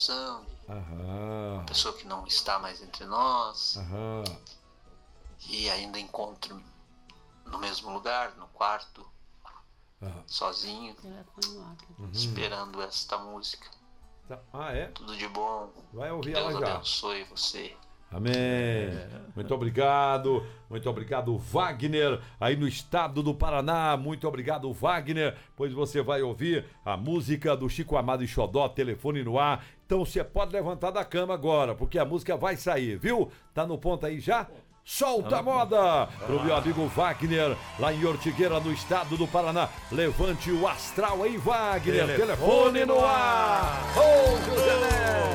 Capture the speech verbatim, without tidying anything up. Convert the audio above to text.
Aham. Uma pessoa que não está mais entre nós. Aham. E ainda encontro no mesmo lugar, no quarto, Aham. sozinho, Uhum. esperando esta música. Ah, é? Tudo de bom. Vai ouvir Deus ela já. abençoe você. Amém. É. Muito obrigado. Muito obrigado, Wagner, aí no estado do Paraná. Muito obrigado, Wagner, pois você vai ouvir a música do Chico Amado e Xodó, Telefone no Ar. Então você pode levantar da cama agora, porque a música vai sair, viu? Tá no ponto aí já? Solta a moda pro meu amigo Wagner, lá em Ortigueira, no estado do Paraná. Levante o astral aí, Wagner. Telefone, Telefone no ar. Ô, oh, José Neto.